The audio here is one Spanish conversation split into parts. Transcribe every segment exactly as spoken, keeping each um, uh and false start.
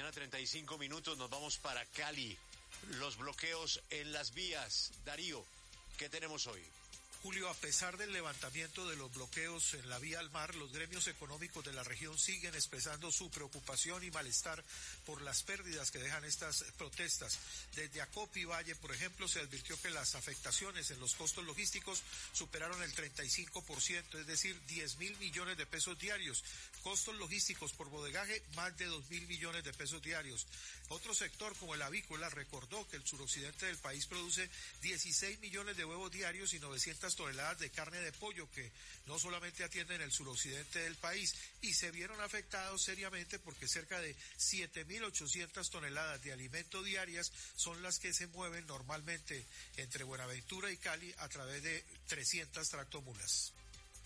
mañana, treinta y cinco minutos, nos vamos para Cali. Los bloqueos en las vías. Darío, ¿qué tenemos hoy? Julio, a pesar del levantamiento de los bloqueos en la vía al mar, los gremios económicos de la región siguen expresando su preocupación y malestar por las pérdidas que dejan estas protestas. Desde Acopi Valle, por ejemplo, se advirtió que las afectaciones en los costos logísticos superaron el treinta y cinco por ciento, es decir, diez mil millones de pesos diarios. Costos logísticos por bodegaje, más de dos mil millones de pesos diarios. Otro sector, como el avícola, recordó que el suroccidente del país produce dieciséis millones de huevos diarios y novecientas toneladas de carne de pollo que no solamente atienden el suroccidente del país, y se vieron afectados seriamente porque cerca de siete mil ochocientas toneladas de alimento diarias son las que se mueven normalmente entre Buenaventura y Cali a través de trescientas tractomulas.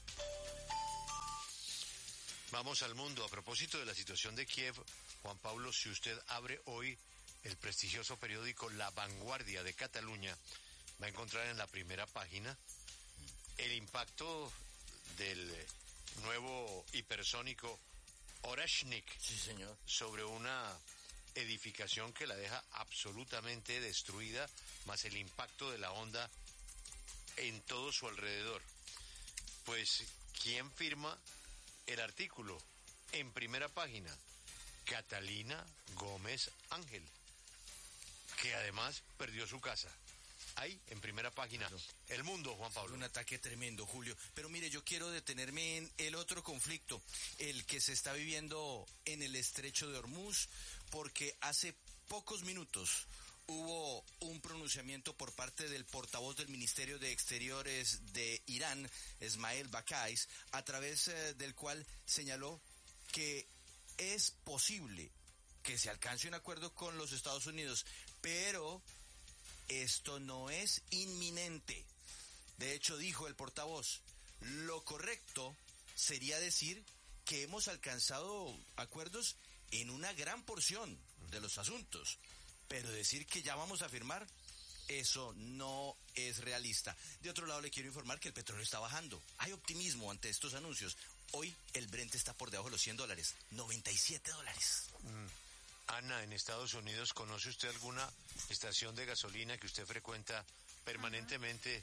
Vamos al mundo. A propósito de la situación de Kiev, Juan Pablo, si usted abre hoy el prestigioso periódico La Vanguardia de Cataluña, va a encontrar en la primera página el impacto del nuevo hipersónico Oreshnik, sí, señor, sobre una edificación que la deja absolutamente destruida, más el impacto de la onda en todo su alrededor. Pues, ¿quién firma el artículo? En primera página, Catalina Gómez Ángel, que además perdió su casa. Ahí, en primera página, El Mundo, Juan Pablo. Un ataque tremendo, Julio. Pero mire, yo quiero detenerme en el otro conflicto, el que se está viviendo en el estrecho de Hormuz, porque hace pocos minutos hubo un pronunciamiento por parte del portavoz del Ministerio de Exteriores de Irán, Esmael Bakais, a través eh, del cual señaló que es posible que se alcance un acuerdo con los Estados Unidos, pero esto no es inminente. De hecho, dijo el portavoz, lo correcto sería decir que hemos alcanzado acuerdos en una gran porción de los asuntos, pero decir que ya vamos a firmar, eso no es realista. De otro lado, le quiero informar que el petróleo está bajando. Hay optimismo ante estos anuncios. Hoy el Brent está por debajo de los cien dólares, noventa y siete dólares. Mm. Ana, en Estados Unidos, ¿conoce usted alguna estación de gasolina que usted frecuenta permanentemente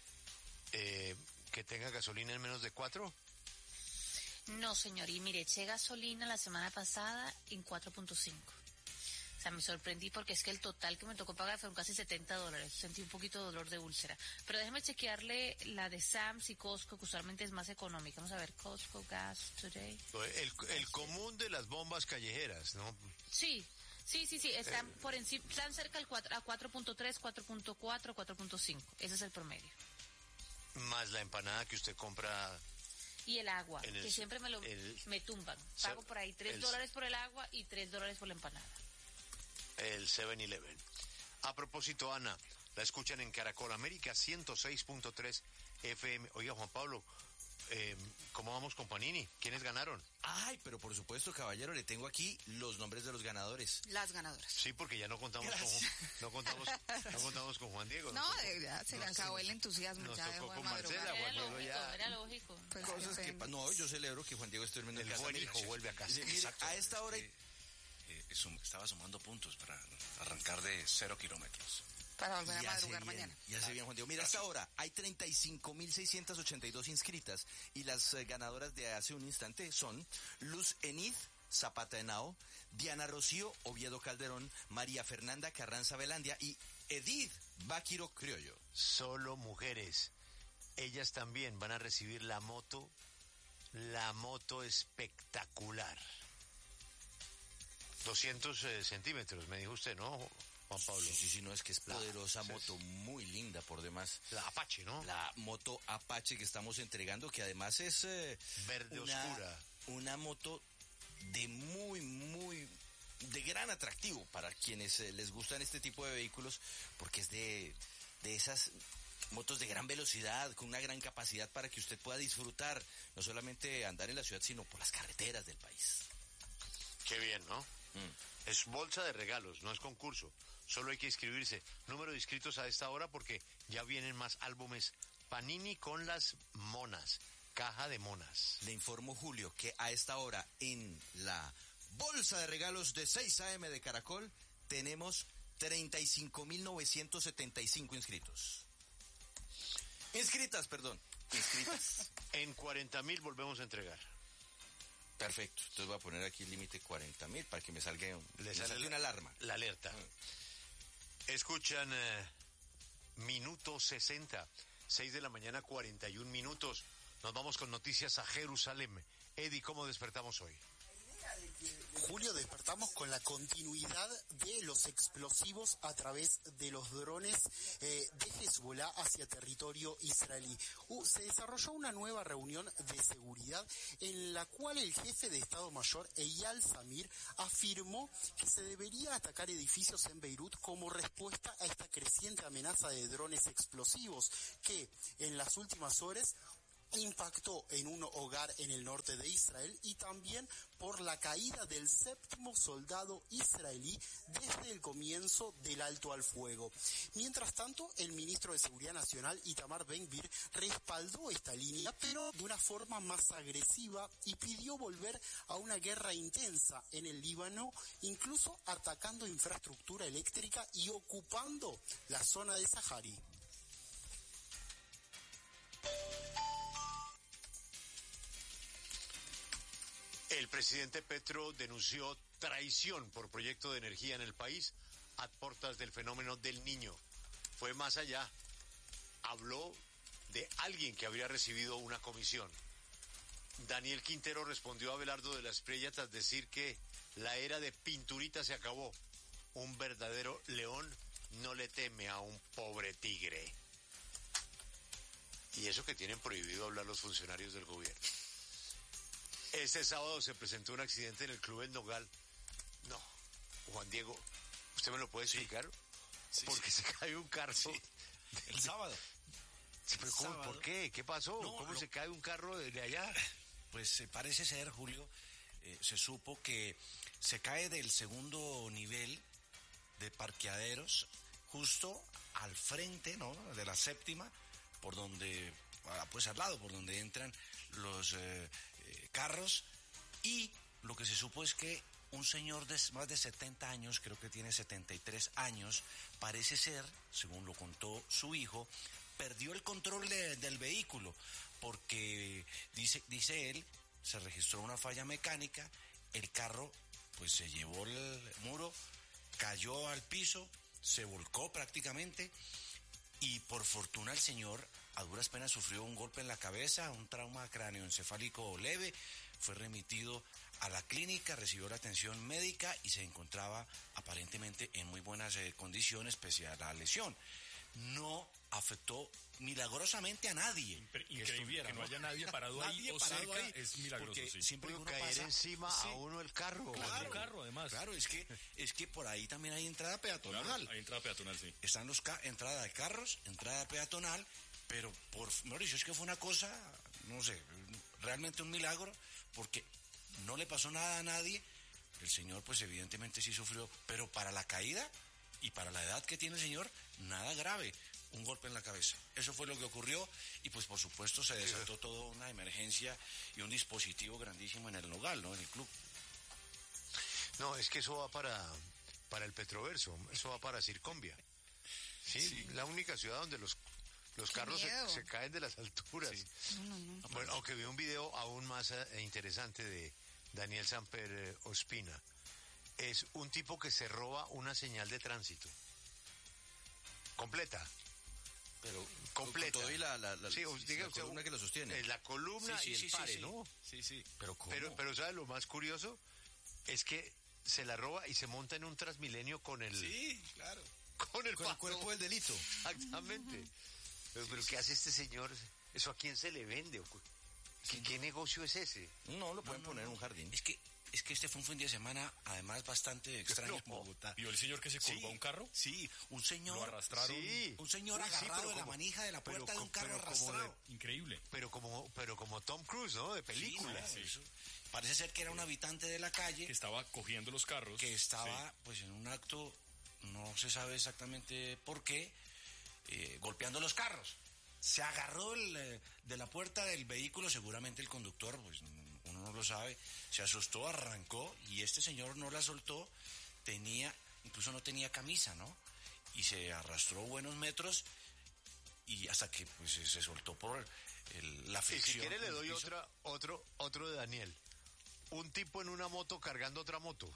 eh, que tenga gasolina en menos de cuatro? No, señor, y mire, eché gasolina la semana pasada en cuatro punto cinco. O sea, me sorprendí porque es que el total que me tocó pagar fueron casi setenta dólares. Sentí un poquito de dolor de úlcera. Pero déjeme chequearle la de Sam's y Costco, que usualmente es más económica. Vamos a ver, Costco Gas Today. El, el común de las bombas callejeras, ¿no? Sí, sí, sí, sí. Están eh, por encima, están cerca al cuatro, a cuatro punto tres, cuatro punto cuatro, cuatro punto cinco. Ese es el promedio. Más la empanada que usted compra. Y el agua, el, que siempre me lo el, me tumban. Pago por ahí tres dólares por el agua y tres dólares por la empanada. El seven eleven. A propósito, Ana, la escuchan en Caracol América ciento seis punto tres F M. Oiga, Juan Pablo, eh, ¿cómo vamos con Panini? ¿Quiénes ganaron? Ay, pero por supuesto, caballero, le tengo aquí los nombres de los ganadores. Las ganadoras. Sí, porque ya no contamos con no contamos no contamos con Juan Diego. No, tocó, ya se le acabó el entusiasmo. Nos ya tocó con Marcela, Juan Diego lógico, ya. Era lógico. Pues cosas que, no, yo celebro que Juan Diego esté durmiendo en el casa. El buen hijo vuelve a casa. Sí, mire, a esta hora... Eh, eh, sum, estaba sumando puntos para arrancar de cero kilómetros. Para volver a ya madrugar bien, mañana. Ya se bien, Juan Diego. Mira, hasta ahora hay treinta y cinco mil seiscientas ochenta y dos inscritas y las eh, ganadoras de hace un instante son Luz Enid Zapata Henao, Diana Rocío Oviedo Calderón, María Fernanda Carranza Velandia y Edith Báquiro Criollo. Solo mujeres. Ellas también van a recibir la moto, la moto espectacular. doscientos eh, centímetros, me dijo usted, ¿no, Juan Pablo? Sí, sí, sí, no, es que es poderosa la, moto, muy linda por demás. La Apache, ¿no? La moto Apache que estamos entregando, que además es... Eh, verde una, oscura. Una moto de muy, muy... de gran atractivo para quienes eh, les gustan este tipo de vehículos, porque es de, de esas motos de gran velocidad, con una gran capacidad para que usted pueda disfrutar, no solamente andar en la ciudad, sino por las carreteras del país. Qué bien, ¿no? Mm. Es bolsa de regalos, no es concurso. Solo hay que inscribirse. Número de inscritos a esta hora porque ya vienen más álbumes Panini con las monas. Caja de monas. Le informo, Julio, que a esta hora en la bolsa bolsa de regalos de seis a eme de Caracol tenemos treinta y cinco mil novecientos setenta y cinco inscritos. Inscritas, perdón. Inscritas. En cuarenta mil volvemos a entregar. Perfecto. Entonces voy a poner aquí el límite cuarenta mil para que me salga, un, Le me sale salga la- una alarma. La alerta. Escuchan eh, Minuto sesenta, seis de la mañana, cuarenta y un minutos. Nos vamos con noticias a Jerusalén. Eddie, ¿cómo despertamos hoy? Julio, despertamos con la continuidad de los explosivos a través de los drones eh, de Hezbollah hacia territorio israelí. Uh, se desarrolló una nueva reunión de seguridad en la cual el jefe de Estado Mayor, Eyal Zamir, afirmó que se debería atacar edificios en Beirut como respuesta a esta creciente amenaza de drones explosivos que en las últimas horas impactó en un hogar en el norte de Israel y también por la caída del séptimo soldado israelí desde el comienzo del alto al fuego. Mientras tanto, el ministro de Seguridad Nacional, Itamar Ben-Gvir, respaldó esta línea, pero de una forma más agresiva y pidió volver a una guerra intensa en el Líbano, incluso atacando infraestructura eléctrica y ocupando la zona de Sahari. El presidente Petro denunció traición por proyecto de energía en el país a portas del fenómeno del Niño. Fue más allá. Habló de alguien que habría recibido una comisión. Daniel Quintero respondió a Abelardo de la Espriella tras decir que la era de pinturita se acabó. Un verdadero león no le teme a un pobre tigre. Y eso que tienen prohibido hablar los funcionarios del gobierno. Este sábado se presentó un accidente en el Club El Nogal. No, Juan Diego, ¿usted me lo puede explicar? Sí, Porque sí. se cae un carro. Sí. El sábado. Sí, pero El ¿cómo? sábado. ¿Por qué? ¿Qué pasó? No, ¿Cómo lo- se cae un carro de allá? Pues eh, parece ser, Julio, eh, se supo que se cae del segundo nivel de parqueaderos justo al frente, ¿no?, de la séptima, por donde, ah, pues al lado, por donde entran los eh, eh, carros, y lo que se supo es que un señor de más de setenta años, creo que tiene setenta y tres años, parece ser, según lo contó su hijo, perdió el control de- del vehículo, porque dice, dice él, se registró una falla mecánica, el carro pues se llevó el muro, cayó al piso, se volcó prácticamente, y por fortuna el señor a duras penas sufrió un golpe en la cabeza, un trauma cráneoencefálico leve, fue remitido a la clínica, recibió la atención médica y se encontraba aparentemente en muy buenas eh, condiciones pese a la lesión. No afectó milagrosamente a nadie. Incre- que Increíble estuviera, que no ¿no? haya nadie parado ahí Nadie o parado cerca ahí, es milagroso, porque sí. siempre que Puede uno caer pasa- encima Sí. a uno el carro. Claro, carro, además. Claro, es que, es que por ahí también hay entrada peatonal. Claro, hay entrada peatonal, sí. Están los ca entrada de carros, entrada peatonal, pero por Mauricio, es que fue una cosa, no sé, realmente un milagro, porque no le pasó nada a nadie. El señor, pues evidentemente sí sufrió, pero para la caída y para la edad que tiene el señor, nada grave. Un golpe en la cabeza. Eso fue lo que ocurrió y pues por supuesto se desató toda una emergencia y un dispositivo grandísimo en el Nogal, ¿no? En el club. No, es que eso va para, para el Petroverso, eso va para Circonvia. Sí, la única ciudad donde los, los Qué carros se, miedo. se caen de las alturas. No, no, no. Bueno, aunque vi un video aún más eh, interesante de Daniel Samper eh, Ospina. Es un tipo que se roba una señal de tránsito. Completa. Pero Completa. con todo y la, la, la, Sí, sí, o- diga la usted, columna que lo sostiene. eh, La columna Sí, y sí, el sí, pare, sí. ¿no? Sí, sí. Pero ¿cómo? Pero, pero ¿sabe lo más curioso? Es que se la roba y se monta en un Transmilenio con el, Sí, claro. con el, Con el pato. cuerpo del delito. Exactamente. Pero, pero ¿qué hace este señor? ¿Eso a quién se le vende? ¿Qué, qué negocio es ese? No, lo pueden No, no, poner en no. un jardín. Es que, es que este fue un fin de semana, además, bastante extraño No. en Bogotá. ¿Vio el señor que se colgó a un carro? Sí, un señor. Lo arrastraron. Sí. Un señor Uy, sí, agarrado pero de la como- manija de la pero puerta de un co- carro pero como de- arrastrado. Increíble. Pero como, pero como Tom Cruise, ¿no? De película. Sí, no, eso- Parece ser que era un habitante de la calle Que estaba cogiendo los carros. que estaba, Sí. pues, en un acto, no se sabe exactamente por qué, eh, golpeando los carros. Se agarró el, eh, de la puerta del vehículo, seguramente el conductor, pues uno no lo sabe, se asustó, arrancó y este señor no la soltó, tenía, incluso no tenía camisa, ¿no? Y se arrastró buenos metros y hasta que pues se soltó por el, la fricción. Y si quiere le doy piso. otra, otro, otro de Daniel. Un tipo en una moto cargando otra moto.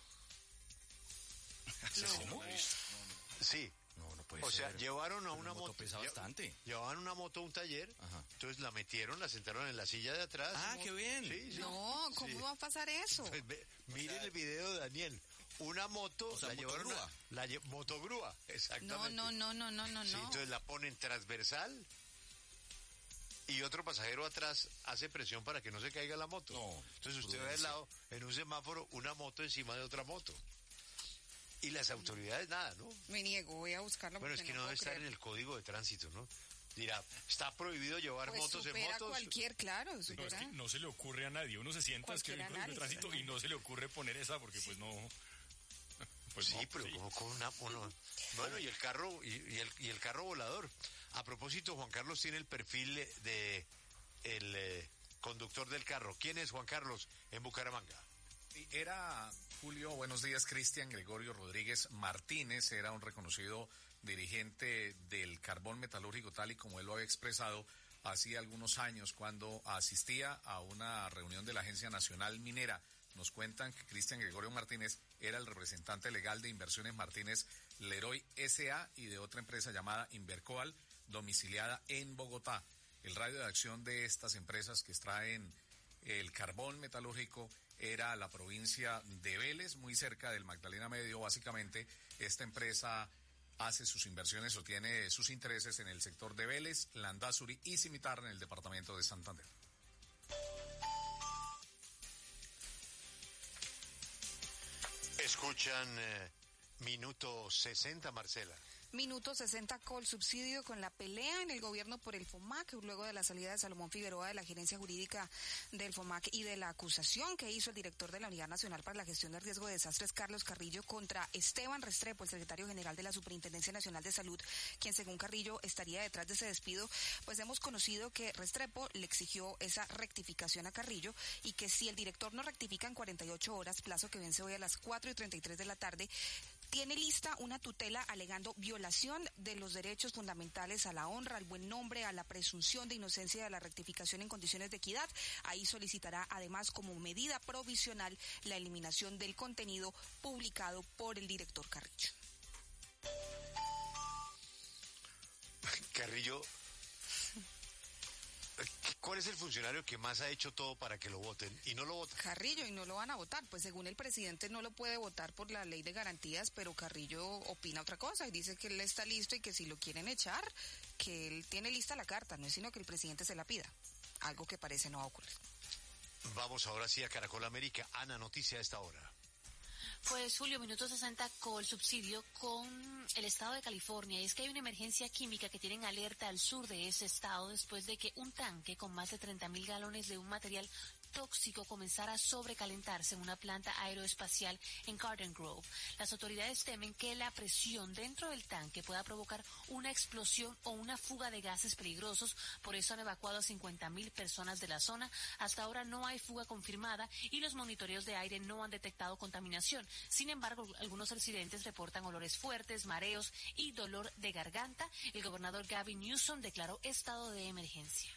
¿Cómo? Sí. No, no puede O sea, ser. llevaron a Pero una la moto moto. pesa lle- bastante. Llevaban una moto a un taller, Ajá. entonces la metieron, la sentaron en la silla de atrás. Ah, Mo- qué bien. Sí, sí. No, ¿cómo Sí. va a pasar eso? Pues ve- miren el video de Daniel. Una moto, O sea, la llevaron motogrúa. a- la lle- motogrúa, No, exactamente. no, no, no, no, no, Sí, no. entonces la ponen transversal y otro pasajero atrás hace presión para que no se caiga la moto. No, entonces usted ve al prudencia. lado, en un semáforo, una moto encima de otra moto. Y las autoridades nada, ¿no? Me niego, voy a buscarlo. Bueno, es porque que no puedo debe estar creer. en el código de tránsito, ¿no? Dirá, está prohibido llevar Pues motos en supera motos. cualquier, claro, No, es supera. que no se le ocurre a nadie. Uno se sienta, escribe el Cualquier código de análisis, tránsito y ¿no? no se le ocurre poner esa porque pues no... Pues Sí, no, pero sí. como con una... uno- Bueno, y el carro y, y el, y el carro volador. A propósito, Juan Carlos tiene el perfil de el eh, conductor del carro. ¿Quién es Juan Carlos en Bucaramanga? Sí, era Julio, buenos días, Cristian Gregorio Rodríguez Martínez, era un reconocido dirigente del carbón metalúrgico, tal y como él lo había expresado hacía algunos años cuando asistía a una reunión de la Agencia Nacional Minera. Nos cuentan que Cristian Gregorio Martínez era el representante legal de Inversiones Martínez Leroy S A y de otra empresa llamada Invercoal, domiciliada en Bogotá. El radio de acción de estas empresas que extraen el carbón metalúrgico era la provincia de Vélez, muy cerca del Magdalena Medio. Básicamente, esta empresa hace sus inversiones o tiene sus intereses en el sector de Vélez, Landazuri y Cimitarra en el departamento de Santander. Escuchan eh, minuto sesenta, Marcela. Minuto sesenta con subsidio con la pelea en el gobierno por el FOMAC, luego de la salida de Salomón Figueroa de la gerencia jurídica del FOMAC y de la acusación que hizo el director de la Unidad Nacional para la Gestión del Riesgo de Desastres, Carlos Carrillo, contra Esteban Restrepo, el secretario general de la Superintendencia Nacional de Salud, quien según Carrillo estaría detrás de ese despido. Pues hemos conocido que Restrepo le exigió esa rectificación a Carrillo y que si el director no rectifica en cuarenta y ocho horas, plazo que vence hoy a las cuatro y treinta y tres de la tarde, tiene lista una tutela alegando violación de los derechos fundamentales a la honra, al buen nombre, a la presunción de inocencia y a la rectificación en condiciones de equidad. Ahí solicitará además como medida provisional la eliminación del contenido publicado por el director Carrillo. Carrillo, ¿cuál es el funcionario que más ha hecho todo para que lo voten y no lo votan? Carrillo, y no lo van a votar, pues según el presidente no lo puede votar por la ley de garantías, pero Carrillo opina otra cosa y dice que él está listo y que si lo quieren echar, que él tiene lista la carta, no es sino que el presidente se la pida, algo que parece no va a ocurrir. Vamos ahora sí a Caracol América. Ana, noticia a esta hora. Pues Julio, minuto sesenta con el subsidio con el estado de California. Y es que hay una emergencia química que tienen alerta al sur de ese estado después de que un tanque con más de treinta mil galones de un material tóxico comenzara a sobrecalentarse en una planta aeroespacial en Garden Grove. Las autoridades temen que la presión dentro del tanque pueda provocar una explosión o una fuga de gases peligrosos. Por eso han evacuado a cincuenta mil personas de la zona. Hasta ahora no hay fuga confirmada y los monitoreos de aire no han detectado contaminación. Sin embargo, algunos residentes reportan olores fuertes, mareos y dolor de garganta. El gobernador Gavin Newsom declaró estado de emergencia.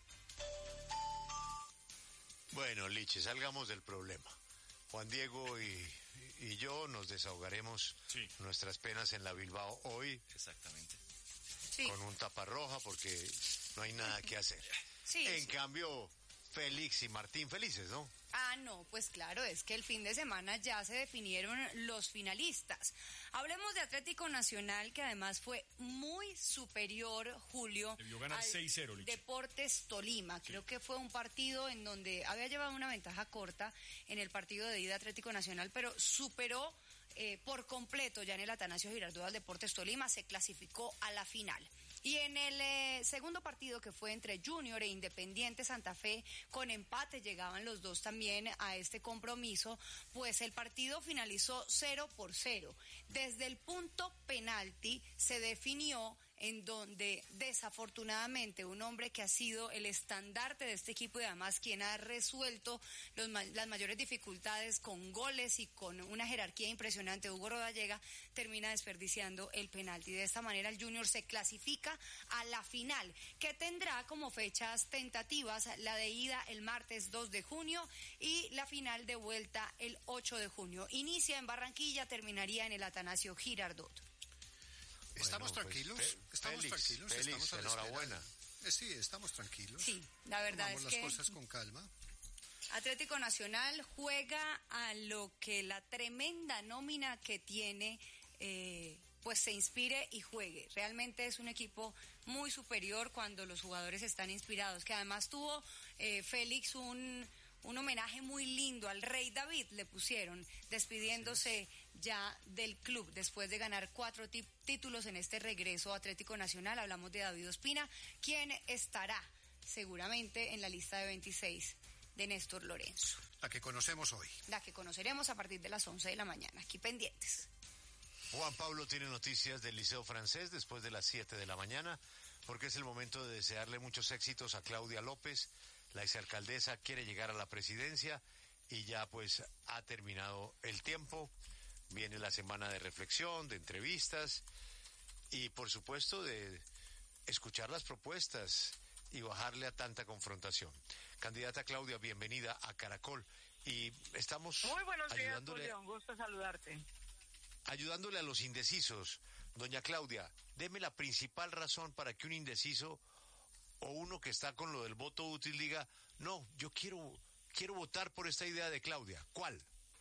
Bueno, Liche, salgamos del problema. Juan Diego y, y yo nos desahogaremos Sí. nuestras penas en la Bilbao hoy Exactamente. Sí. con un taparroja porque no hay nada que hacer. Sí, en sí. cambio, Félix y Martín felices, ¿no? Ah, no, pues claro, es que el fin de semana ya se definieron los finalistas. Hablemos de Atlético Nacional, que además fue muy superior, Julio, Debió ganar al seis cero, Licha. Deportes Tolima. Creo que fue un partido en donde había llevado una ventaja corta en el partido de ida Atlético Nacional, pero superó eh, por completo ya en el Atanasio Girardot al Deportes Tolima, se clasificó a la final. Y en el eh, segundo partido, que fue entre Junior e Independiente Santa Fe, con empate llegaban los dos también a este compromiso, pues el partido finalizó cero por cero. Desde el punto penalti se definió en donde desafortunadamente un hombre que ha sido el estandarte de este equipo y además quien ha resuelto los, las mayores dificultades con goles y con una jerarquía impresionante, Hugo Rodallega, termina desperdiciando el penalti. De esta manera el Junior se clasifica a la final, que tendrá como fechas tentativas la de ida el martes dos de junio y la final de vuelta el ocho de junio. Inicia en Barranquilla, terminaría en el Atanasio Girardot. ¿Estamos Bueno, tranquilos? Pues, ¿Estamos Félix, tranquilos? Félix, ¿Estamos a la enhorabuena. espera? Eh, Sí, estamos tranquilos. Sí, la verdad Tomamos es las que cosas con calma. Atlético Nacional juega a lo que la tremenda nómina que tiene eh, pues se inspire y juegue. Realmente es un equipo muy superior cuando los jugadores están inspirados, que además tuvo eh, Félix un, un homenaje muy lindo al Rey David, le pusieron, despidiéndose ya del club después de ganar cuatro tí- títulos en este regreso a Atlético Nacional. Hablamos de David Ospina, quien estará seguramente en la lista de veintiséis de Néstor Lorenzo, La que conocemos hoy. la que conoceremos a partir de las once de la mañana. Aquí pendientes. Juan Pablo tiene noticias del Liceo Francés después de las siete de la mañana, porque es el momento de desearle muchos éxitos a Claudia López. La exalcaldesa quiere llegar a la presidencia y ya pues ha terminado el tiempo. Viene la semana de reflexión, de entrevistas y por supuesto de escuchar las propuestas y bajarle a tanta confrontación. Candidata Claudia, bienvenida a Caracol y estamos Muy buenos días, ayudándole, Julio, un gusto saludarte. ayudándole a los indecisos. Doña Claudia, deme la principal razón para que un indeciso o uno que está con lo del voto útil diga, no, yo quiero, quiero votar por esta idea de Claudia. ¿Cuál?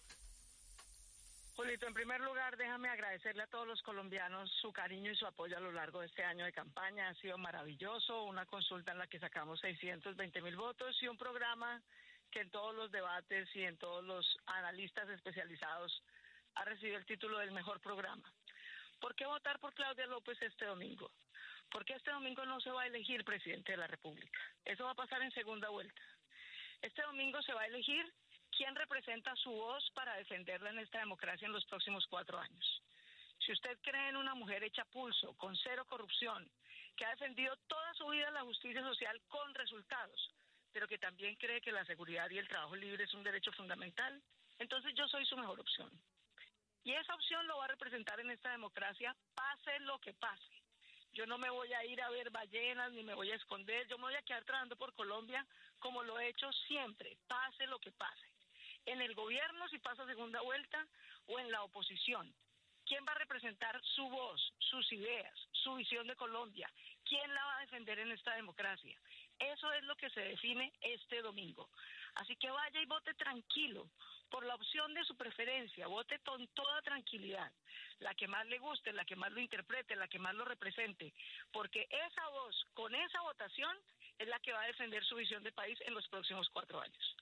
Julito, en primer lugar, déjame agradecerle a todos los colombianos su cariño y su apoyo a lo largo de este año de campaña. Ha sido maravilloso, una consulta en la que sacamos seiscientos veinte mil votos y un programa que en todos los debates y en todos los analistas especializados ha recibido el título del mejor programa. ¿Por qué votar por Claudia López este domingo? Porque este domingo no se va a elegir presidente de la República. Eso va a pasar en segunda vuelta. Este domingo se va a elegir quién representa su voz para defenderla en esta democracia en los próximos cuatro años. Si usted cree en una mujer hecha pulso, con cero corrupción, que ha defendido toda su vida la justicia social con resultados, pero que también cree que la seguridad y el trabajo libre es un derecho fundamental, entonces yo soy su mejor opción. Y esa opción lo va a representar en esta democracia, pase lo que pase. Yo no me voy a ir a ver ballenas ni me voy a esconder, yo me voy a quedar trabajando por Colombia como lo he hecho siempre, pase lo que pase. En el gobierno si pasa segunda vuelta o en la oposición. ¿Quién va a representar su voz, sus ideas, su visión de Colombia? ¿Quién la va a defender en esta democracia? Eso es lo que se define este domingo. Así que vaya y vote tranquilo por la opción de su preferencia, vote con toda tranquilidad, la que más le guste, la que más lo interprete, la que más lo represente, porque esa voz, con esa votación, es la que va a defender su visión de país en los próximos cuatro años.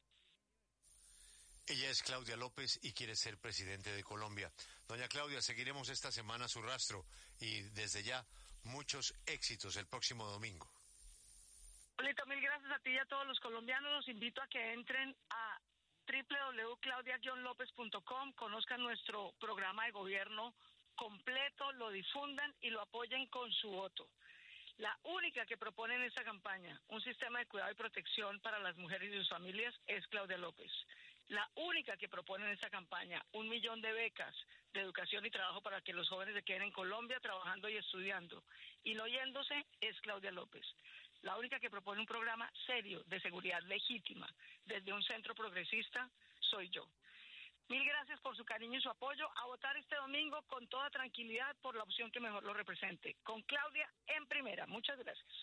Ella es Claudia López y quiere ser presidente de Colombia. Doña Claudia, seguiremos esta semana su rastro y desde ya muchos éxitos el próximo domingo. Polito, mil gracias a ti y a todos los colombianos. Los invito a que entren a doble u doble u doble u punto claudia guion lópez punto com, conozcan nuestro programa de gobierno completo, lo difundan y lo apoyen con su voto. La única que propone en esta campaña un sistema de cuidado y protección para las mujeres y sus familias es Claudia López. La única que propone en esta campaña un millón de becas de educación y trabajo para que los jóvenes se queden en Colombia trabajando y estudiando y no yéndose es Claudia López. La única que propone un programa serio de seguridad legítima desde un centro progresista soy yo. Mil gracias por su cariño y su apoyo. A votar este domingo con toda tranquilidad por la opción que mejor lo represente. Con Claudia en primera. Muchas gracias.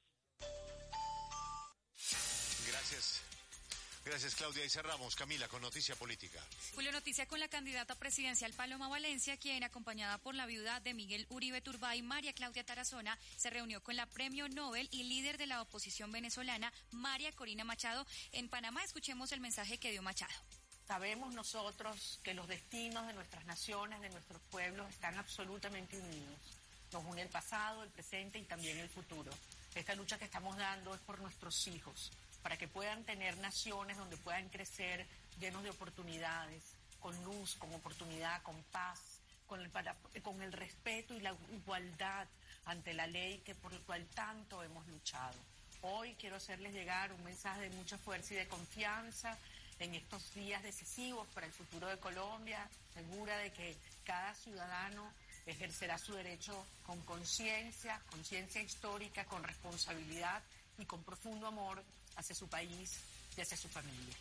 Gracias. Gracias, Claudia. Y cerramos, Camila, con Noticia Política. Julio, noticia con la candidata presidencial Paloma Valencia, quien, acompañada por la viuda de Miguel Uribe Turbay, María Claudia Tarazona, se reunió con la premio Nobel y líder de la oposición venezolana, María Corina Machado, en Panamá. Escuchemos el mensaje que dio Machado. Sabemos nosotros que los destinos de nuestras naciones, de nuestros pueblos, están absolutamente unidos. Nos une el pasado, el presente y también el futuro. Esta lucha que estamos dando es por nuestros hijos, para que puedan tener naciones donde puedan crecer llenos de oportunidades, con luz, con oportunidad, con paz, con el, para, con el respeto y la igualdad ante la ley que por el cual tanto hemos luchado. Hoy quiero hacerles llegar un mensaje de mucha fuerza y de confianza en estos días decisivos para el futuro de Colombia, segura de que cada ciudadano ejercerá su derecho con conciencia, conciencia histórica, con responsabilidad y con profundo amor hacia su país y hacia su familia.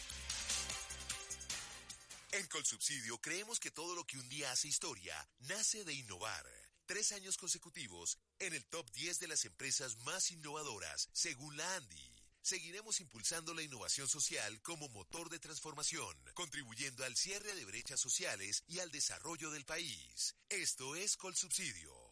En Colsubsidio creemos que todo lo que un día hace historia nace de innovar. Tres años consecutivos en el top diez de las empresas más innovadoras, según la ANDI. Seguiremos impulsando la innovación social como motor de transformación, contribuyendo al cierre de brechas sociales y al desarrollo del país. Esto es Colsubsidio.